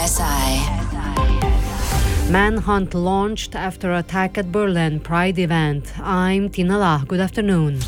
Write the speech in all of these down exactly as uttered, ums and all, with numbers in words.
S I. Manhunt launched after attack at Berlin Pride event. I'm Tina Lah. Good afternoon.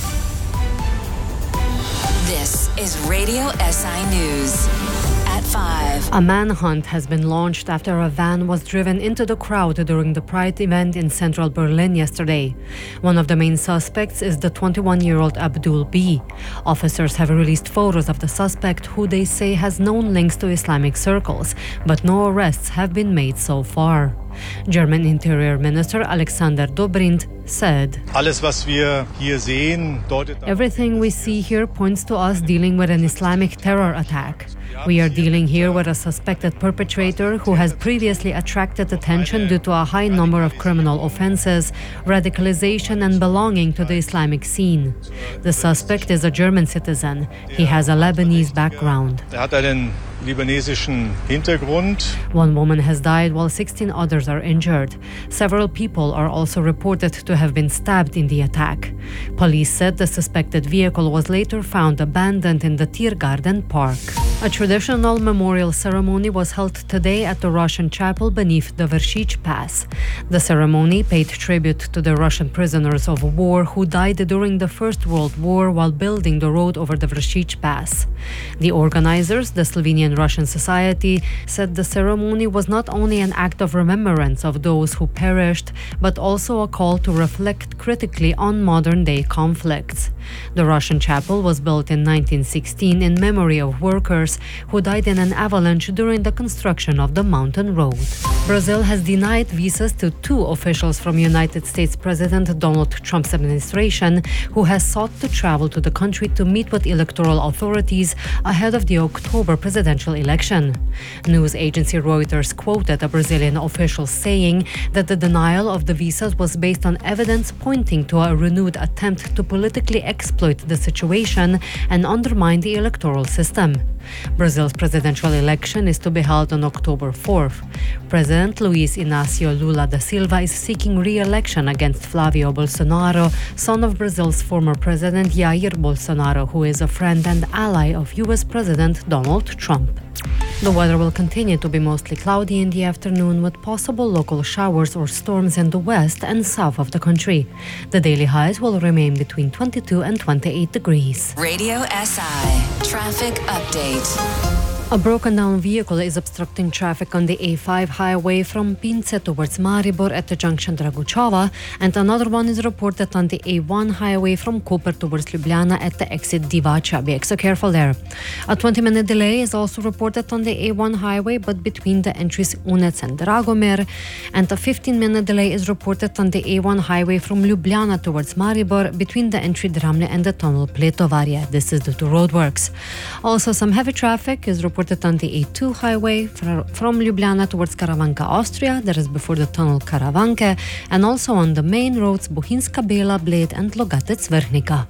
This is Radio S I News. At five. A manhunt has been launched after a van was driven into the crowd during the Pride event in central Berlin yesterday. One of the main suspects is the twenty-one-year-old Abdul B. Officers have released photos of the suspect, who they say has known links to Islamic circles, but no arrests have been made so far. German Interior Minister Alexander Dobrindt said, Alles, was wir hier sehen, deutet Everything we see here points to us dealing with an Islamic terror attack. We are dealing here with a suspected perpetrator who has previously attracted attention due to a high number of criminal offenses, radicalization and belonging to the Islamic scene. The suspect is a German citizen. He has a Lebanese background. Er hat einen libanesischen Hintergrund. One woman has died while sixteen others are injured. Several people are also reported to have been stabbed in the attack. Police said the suspected vehicle was later found abandoned in the Tiergarten Park. A traditional memorial ceremony was held today at the Russian chapel beneath the Vrshich Pass. The ceremony paid tribute to the Russian prisoners of war who died during the First World War while building the road over the Vrshich Pass. The organizers, the Slovenian Russian Society, said the ceremony was not only an act of remembrance of those who perished, but also a call to reflect critically on modern-day conflicts. The Russian chapel was built in nineteen sixteen in memory of workers who died in an avalanche during the construction of the mountain road. Brazil has denied visas to two officials from United States President Donald Trump's administration who has sought to travel to the country to meet with electoral authorities ahead of the October presidential election. News agency Reuters quoted a Brazilian official saying that the denial of the visas was based on evidence pointing to a renewed attempt to politically exploit the situation and undermine the electoral system. Brazil's presidential election is to be held on October fourth. President Luiz Inácio Lula da Silva is seeking re-election against Flávio Bolsonaro, son of Brazil's former president Jair Bolsonaro, who is a friend and ally of U S President Donald Trump. The weather will continue to be mostly cloudy in the afternoon with possible local showers or storms in the west and south of the country. The daily highs will remain between twenty-two and twenty-eight degrees. Radio S I. Traffic update. A broken-down vehicle is obstructing traffic on the A five highway from Pince towards Maribor at the junction Draguchova, and another one is reported on the A one highway from Koper towards Ljubljana at the exit Divača. Be extra careful there. A twenty-minute delay is also reported on the A one highway, but between the entries Unec and Dragomir, and a fifteen-minute delay is reported on the A one highway from Ljubljana towards Maribor between the entry Dramlje and the tunnel Pletovarje. This is due to roadworks. Also, some heavy traffic is reported on the A two highway from Ljubljana towards Karavanka, Austria. That is before the tunnel Karavanke, and also on the main roads Bohinjska Bela, Bled and Logatec Vrhnika.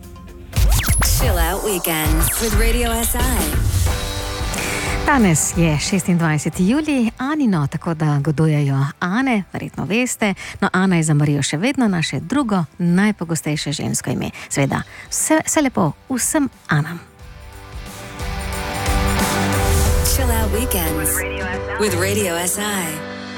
Chill out weekends with Radio S I. Danes je šestindvajseti julij, Anino, tako da godujejo Ane, verjetno veste. No, Ana je za Marijo še vedno naše drugo najpogostejše žensko ime. Seveda, vse, vse lepo vsem Anam. Chill out weekends with Radio S I.